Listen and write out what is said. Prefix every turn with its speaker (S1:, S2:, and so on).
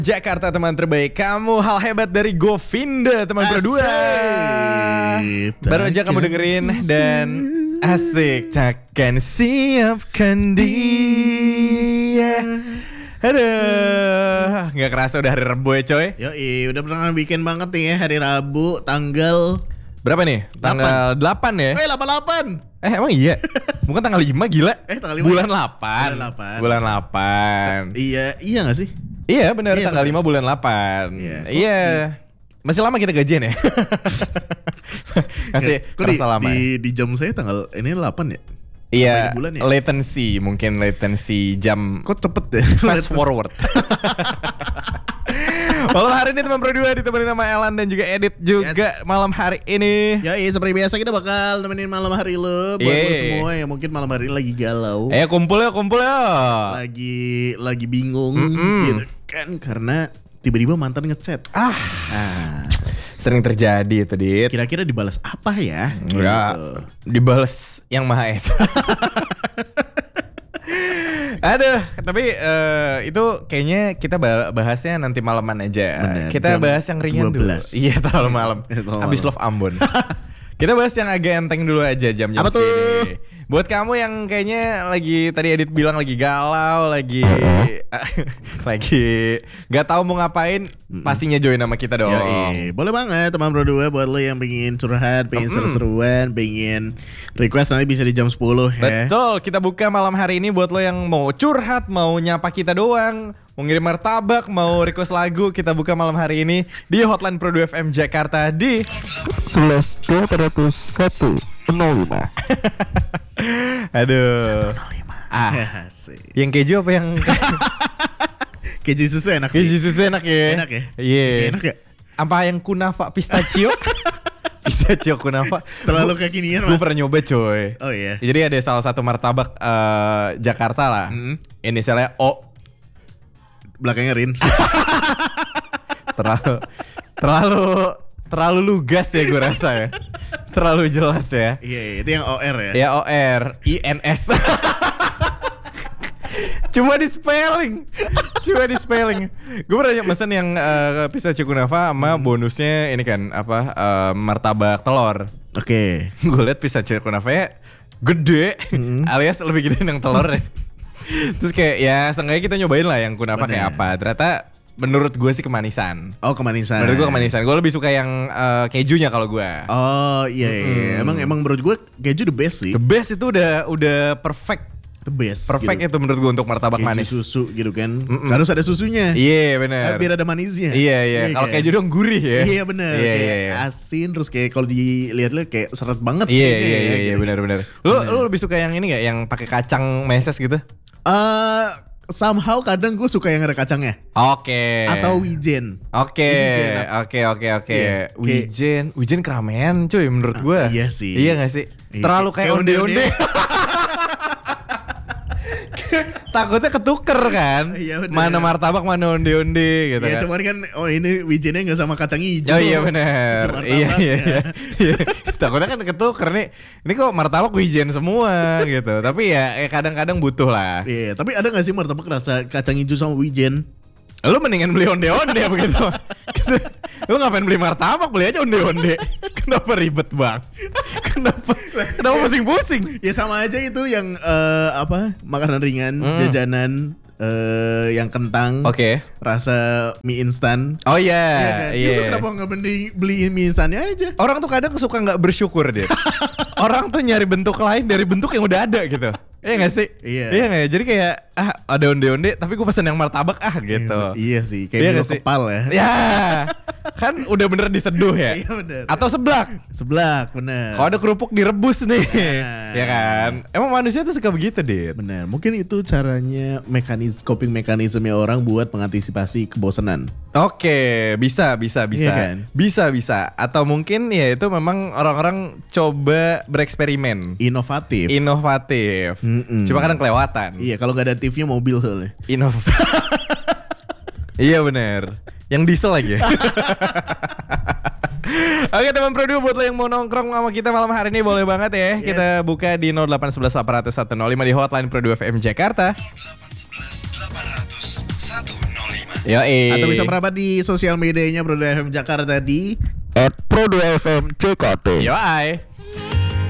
S1: Jakarta teman terbaik, kamu hal hebat dari Govinda teman berdua. Baru aja kamu dengerin dan asik. Takkan siapkan dia. Aduh, gak kerasa udah hari Rabu ya coy.
S2: Yoi, udah pernah bikin banget nih ya hari Rabu tanggal
S1: berapa nih? Tanggal 8 ya?
S2: 88.
S1: Emang iya? Bukan tanggal 5 gila?
S2: Tanggal 5.
S1: Bulan 8. Bulan 8.
S2: Iya gak sih?
S1: Iya benar, tanggal 5 bulan 8. Iya. Masih lama kita gajian ya? Masih terasa lama
S2: di jam saya tanggal ini 8 ya?
S1: Iya,
S2: ya?
S1: latency jam.
S2: Kok cepet ya?
S1: Fast forward. Malam hari ini teman berdua ditemenin sama Elan dan juga Edit juga malam hari ini.
S2: Seperti biasa kita bakal nemenin malam hari lo buat lo semua yang mungkin malam hari ini lagi galau.
S1: Kumpul ya.
S2: Lagi bingung gitu kan karena tiba-tiba mantan ngechat.
S1: Sering terjadi itu, Dit.
S2: Kira-kira dibalas apa ya?
S1: Enggak, dibalas yang Maha Esa. Aduh, tapi itu kayaknya kita bahasnya nanti malaman aja.
S2: Bener,
S1: kita bahas yang ringan
S2: 12.
S1: dulu. Iya, terlalu malam. Habis Love Ambon. Kita bahas yang agak enteng dulu aja jam-jam segini. Buat kamu yang kayaknya tadi Edit bilang lagi galau, lagi gak tahu mau ngapain, pastinya join sama kita dong.
S2: Boleh banget teman berdua buat lo yang pengen curhat, pengen seru-seruan, pengen request nanti bisa di jam 10 ya.
S1: Betul, kita buka malam hari ini buat lo yang mau curhat, mau nyapa kita doang, mau ngirim martabak, mau request lagu, kita buka malam hari ini di Hotline Pro 2 FM Jakarta di
S3: 11.201.05.
S1: Aduh.
S2: 105.
S1: Yang keju apa yang
S2: keju susu enak sih.
S1: Keju susu enak ya?
S2: Enak ya?
S1: Iya.
S2: Enak ya?
S1: Apa yang kunafa pistachio? Pistachio kunafa.
S2: Terlalu kekinian
S1: Gue
S2: mas.
S1: pernah nyoba coy.
S2: Oh iya.
S1: Jadi ada salah satu martabak Jakarta lah. Inisialnya O.
S2: Belakangnya Rins.
S1: Terlalu lugas ya gue rasa ya. Terlalu jelas ya.
S2: Iya, itu yang OR ya.
S1: Ya OR INS. Cuma di spelling. Gue pernah mesen yang pistachio kunafa sama bonusnya ini kan martabak telur.
S2: Oke.
S1: Gue liat pistachio kunafanya gede, alias lebih gede yang telurnya. Terus kayak ya seenggaknya kita nyobain lah yang kunafa kayak apa. Ternyata menurut gue sih kemanisan.
S2: Oh kemanisan.
S1: Menurut gue kemanisan. Gue lebih suka yang kejunya kalau gue.
S2: Oh iya. Emang menurut gue keju the best sih.
S1: The best itu udah perfect.
S2: The best.
S1: Perfect
S2: gitu.
S1: itu menurut gue untuk martabak
S2: keju
S1: manis.
S2: susu gitu kan. Harus ada susunya.
S1: Iya benar.
S2: Biar ada manisnya.
S1: Iya. Kalau keju dong gurih ya.
S2: Iya benar. Kayak asin terus kayak kalau dilihat-lihat kayak seret banget.
S1: Iya benar. Lu lebih suka yang ini nggak? Yang pakai kacang meses gitu?
S2: Somehow kadang gue suka yang ada kacangnya.
S1: Oke.
S2: Atau wijen.
S1: Oke. Wijen keramaian cuy menurut gue.
S2: Iya sih.
S1: Iya gak sih? Terlalu kayak onde-onde. Takutnya ketuker kan.
S2: Iya,
S1: mana martabak mana onde-onde gitu kan.
S2: Iya cuman kan ini wijennya gak sama kacang hijau.
S1: Oh iya benar. Iya. Takutnya kan ketuker nih. Ini kok martabak wijen semua gitu. Tapi ya kadang-kadang butuh lah.
S2: Iya, tapi ada gak sih martabak rasa kacang hijau sama wijen?
S1: Lu mendingan beli onde-onde begitu. Lu ngapain beli martabak, beli aja onde-onde. Kenapa ribet bang? Kenapa pusing-pusing?
S2: Ya sama aja itu yang makanan ringan, jajanan yang kentang.
S1: Oke.
S2: Rasa mie instan.
S1: Oh iya.
S2: Kan? Ya, lu kenapa nggak beli mie instannya aja?
S1: Orang tuh kadang suka nggak bersyukur dia. Orang tuh nyari bentuk lain dari bentuk yang udah ada gitu. Iya gak sih?
S2: Iya
S1: gak ya? Jadi kayak ada onde-onde tapi gue pesen yang martabak gitu.
S2: Iya sih. Kayak mie kepal ya.
S1: Ya. Kan udah bener diseduh ya.
S2: Iya bener.
S1: Atau seblak.
S2: Bener.
S1: Kalau ada kerupuk direbus nih. Ya kan? Emang manusia tuh suka begitu, Dit.
S2: Bener. Mungkin itu caranya coping mekanisme orang buat mengantisipasi kebosanan.
S1: Oke, bisa.
S2: Iya kan?
S1: Bisa. Atau mungkin ya itu memang orang-orang coba bereksperimen.
S2: Inovatif.
S1: Cuma kadang kelewatan.
S2: Iya, kalau gak ada TV-nya mobil soalnya.
S1: Iya bener. Yang diesel lagi ya. Oke teman Pro 2, buat lo yang mau nongkrong sama kita malam hari ini boleh banget ya. Kita buka di 0811 800 105 di Hotline Pro 2 FM Jakarta.
S3: 0811 800 105.
S2: Atau bisa merapat di sosial medianya Pro 2 FM Jakarta di @pro2fmckt.
S1: Yoi.